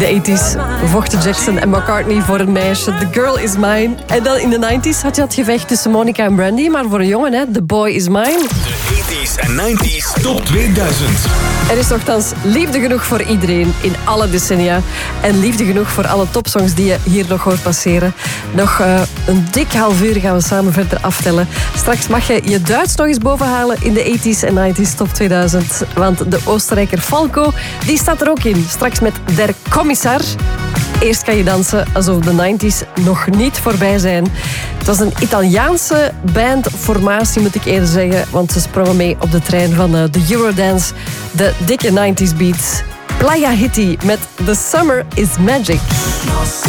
de 80's vochten Jackson en McCartney voor een meisje. The Girl Is Mine. En dan in de 90's had je dat gevecht tussen Monica en Brandy. Maar voor een jongen, hè, The Boy Is Mine. De 80's en 90's Top 2000. Er is nogthans liefde genoeg voor iedereen in alle decennia. En liefde genoeg voor alle topsongs die je hier nog hoort passeren. Nog een dik half uur gaan we samen verder aftellen. Straks mag je je Duits nog eens bovenhalen in de 80's en 90's Top 2000. Want de Oostenrijker Falco, die staat er ook in. Straks met Der Kommissar. Eerst kan je dansen alsof de 90's nog niet voorbij zijn. Het was een Italiaanse bandformatie, moet ik eerder zeggen. Want ze sprongen mee op de trein van de Eurodance. De dikke 90's beats. Playa Hitty met The Summer is Magic.